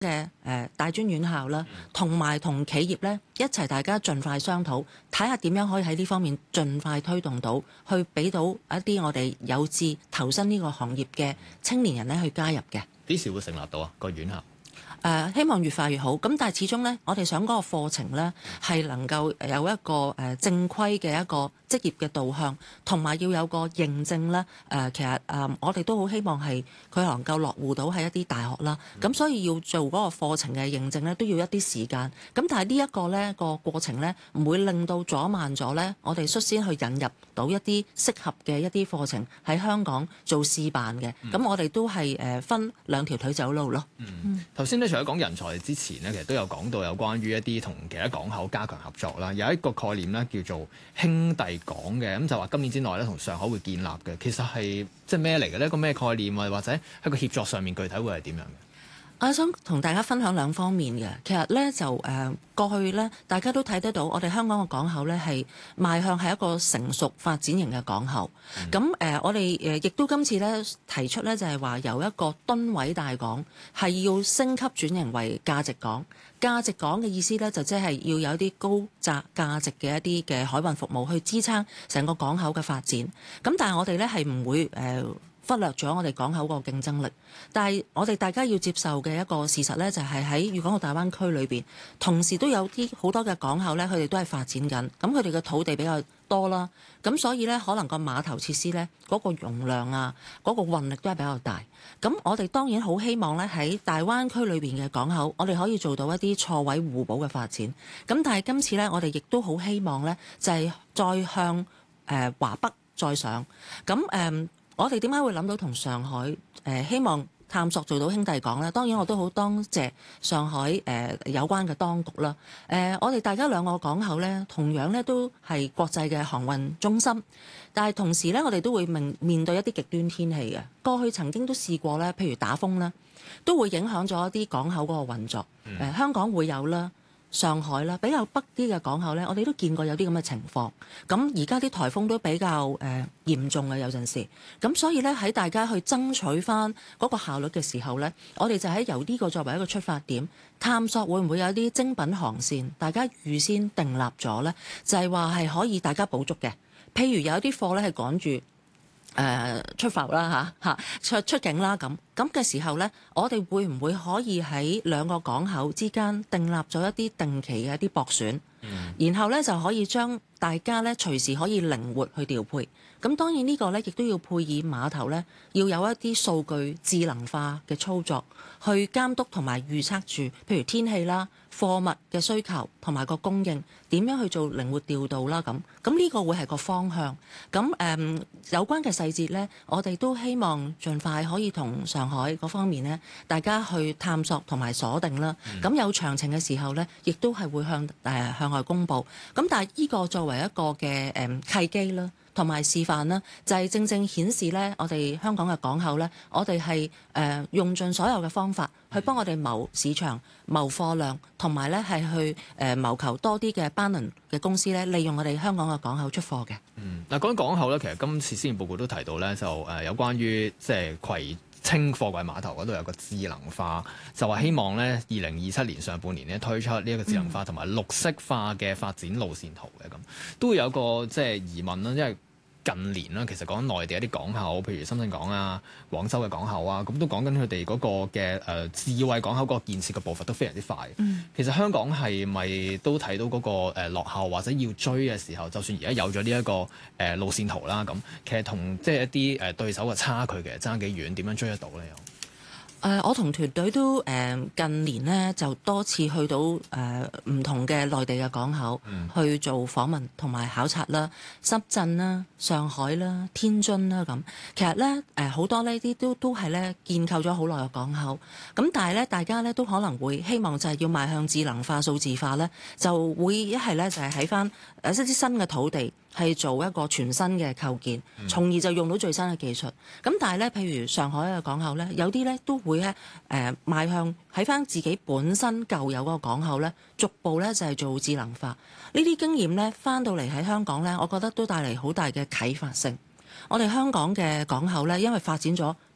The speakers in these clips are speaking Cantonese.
嘅大專院校啦，同埋同企業咧一齊，大家盡快商討，睇下點樣可以喺呢方面盡快推動到，去俾到一啲我哋有志投身呢個行業嘅青年人咧去加入嘅。 幾時會成立到啊個院校？ 希望越快越好。咁但係始終咧，我哋想嗰個課程咧係能夠有一個正規嘅一個職業嘅導向，同埋要有個認證咧。其實我哋都好希望係佢能夠落戶到喺一啲大學啦。咁所以要做嗰個課程嘅認證咧，都要一啲時間。咁但係呢一個咧個過程咧，唔會令到阻慢咗咧。我哋率先去引入到一啲適合嘅一啲課程喺香港做試辦嘅。咁我哋都係分兩條腿走路咯。 頭先咧，除咗講人才之前咧，其實都有講到有關於一啲同其他港口加強合作啦。有一個概念咧叫做兄弟港嘅，咁就話今年之內咧同上海會建立嘅。其實係即係咩嚟嘅呢？一個咩概念啊？或者喺個協作上面具體會係點樣嘅？ 我想同大家分享兩方面嘅。其實咧就過去咧，大家都睇得到，我哋香港嘅港口咧係邁向係一個成熟發展型嘅港口。咁我哋亦都今次咧提出咧就係話由一個噸位大港係要升級轉型為價值港。價值港嘅意思咧就即係要有啲高價值嘅一啲嘅海運服務去支撐成個港口嘅發展。咁但係我哋咧係唔會忽略咗我哋港口個競爭力，但係我哋大家要接受嘅一個事實咧，就係喺粵港澳大灣區裏邊，同時都有啲好多嘅港口咧，佢哋都係發展緊，咁佢哋嘅土地比較多啦，咁所以咧可能個碼頭設施咧嗰個容量啊，嗰個運力都係比較大。咁我哋當然好希望咧喺大灣區裏邊嘅港口，我哋可以做到一啲錯位互補嘅發展。咁但係今次咧，我哋亦都好希望咧，就係再向華北再上。咁我哋點解會諗到同上海希望探索做到兄弟港呢？當然我都好多謝上海有關嘅當局啦。我哋大家兩個港口呢，同樣呢都係國際嘅航運中心，但係同時呢，我哋都會面對一啲極端天氣嘅。過去曾經都試過呢，譬如打風啦，都會影響咗一啲港口嗰個運作。香港會有啦。上海啦，比較北啲嘅港口咧，我哋都見過有啲咁嘅情況。咁而家啲颱風都比較嚴重嘅有陣時。咁所以咧喺大家去爭取翻嗰個效率嘅時候咧，我哋就喺由呢個作為一個出發點，探索會唔會有啲精品航線，大家預先訂立咗咧，就係話係可以大家補足嘅。譬如有啲貨咧係趕住出埠啦出境啦咁嘅時候呢，我哋會唔會可以喺兩個港口之間訂立咗一啲定期嘅一啲駁選，然後呢，就可以將大家呢隨時可以靈活去調配。咁當然呢個呢，亦都要配以碼頭呢，要有一啲數據智能化嘅操作，去監督同埋預測住，譬如天氣啦、貨物嘅需求同埋個供應點樣去做靈活調度啦。咁呢個會係個方向。咁有關嘅細節呢，我哋都希望盡快可以同上海嗰方面呢，大家去探索同埋鎖定啦。咁有詳情嘅時候呢，亦都係會向外公佈。咁但係呢個作為一個嘅契機啦，同埋示範啦，就係正正顯示咧，我哋香港嘅港口咧，我哋係用盡所有嘅方法去幫我哋謀市場、謀貨量，同埋咧係去謀求多啲嘅班輪嘅公司咧，利用我哋香港嘅港口出貨嘅。 嗱講緊港口咧，其實今次施政報告都提到咧，就有關於即係葵青貨櫃碼頭嗰度有個智能化，就話希望咧2027年上半年咧推出呢一個智能化同埋綠色化嘅發展路線圖嘅。咁都會有個即係疑問啦，因為近年啦，其實講緊內地一啲港口，譬如深圳港啊、廣州嘅港口啊，咁都講緊佢哋嗰個嘅智慧港口嗰個建設嘅步伐都非常之快。其實香港係咪都睇到嗰個落後或者要追嘅時候，就算而家有咗呢一個路線圖啦，咁其實同即係一啲對手嘅差距其實爭幾遠，點樣追得到咧？ 我同團隊都近年呢就多次去到唔同嘅內地嘅港口去做訪問同埋考察啦，深圳啦、上海啦、天津啦咁。其實咧好多呢啲都係咧建構咗好耐嘅港口。咁但係咧大家咧都可能會希望就係要邁向智能化、數字化咧，就會一係咧就係喺翻一啲新嘅土地。係做一個全新嘅構建，從而就用到最新嘅技術。咁但係咧，譬如上海嘅港口咧，有啲咧都會咧邁向喺翻自己本身舊有嗰個港口咧，逐步咧就係做智能化。呢啲經驗咧翻到嚟喺香港咧，我覺得都帶嚟好大嘅啟發性。我哋香港嘅港口咧，因為發展咗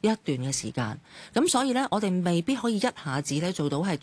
一段嘅時間。咁所以咧，我哋未必可以一下子咧做到係